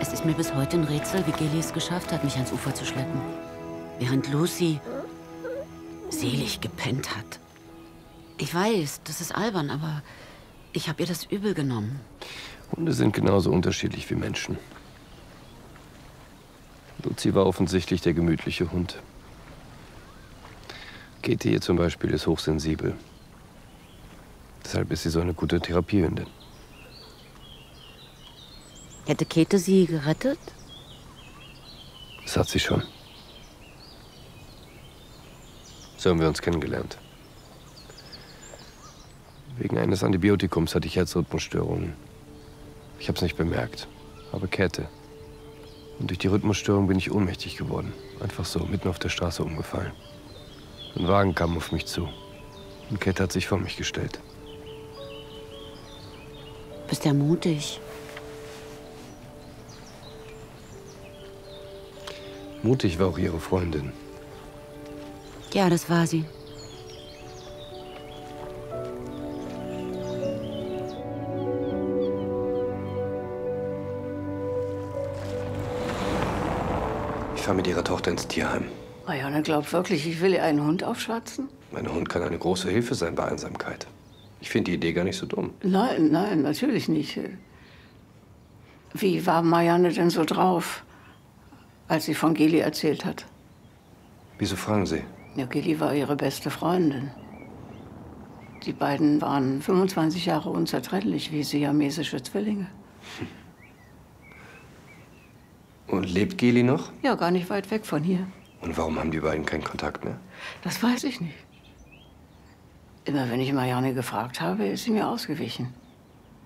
Es ist mir bis heute ein Rätsel, wie Geli es geschafft hat, mich ans Ufer zu schleppen. Während Lucy selig gepennt hat. Ich weiß, das ist albern, aber ich habe ihr das übel genommen. Hunde sind genauso unterschiedlich wie Menschen. Lucy war offensichtlich der gemütliche Hund. Käthe hier zum Beispiel ist hochsensibel. Deshalb ist sie so eine gute Therapiehündin. Hätte Käthe sie gerettet? Das hat sie schon. So haben wir uns kennengelernt. Wegen eines Antibiotikums hatte ich Herzrhythmusstörungen. Ich habe es nicht bemerkt, aber Käthe. Und durch die Rhythmusstörung bin ich ohnmächtig geworden. Einfach so, mitten auf der Straße umgefallen. Ein Wagen kam auf mich zu. Und Käthe hat sich vor mich gestellt. Bist ja mutig. Mutig war auch ihre Freundin. Ja, das war sie. Ich fahre mit ihrer Tochter ins Tierheim. Marianne glaubt wirklich, ich will ihr einen Hund aufschwatzen? Mein Hund kann eine große Hilfe sein bei Einsamkeit. Ich finde die Idee gar nicht so dumm. Nein, nein, natürlich nicht. Wie war Marianne denn so drauf, als sie von Geli erzählt hat? Wieso fragen Sie? Ja, Geli war ihre beste Freundin. Die beiden waren 25 Jahre unzertrennlich, wie siamesische Zwillinge. Und lebt Geli noch? Ja, gar nicht weit weg von hier. Und warum haben die beiden keinen Kontakt mehr? Das weiß ich nicht. Immer wenn ich Marianne gefragt habe, ist sie mir ausgewichen.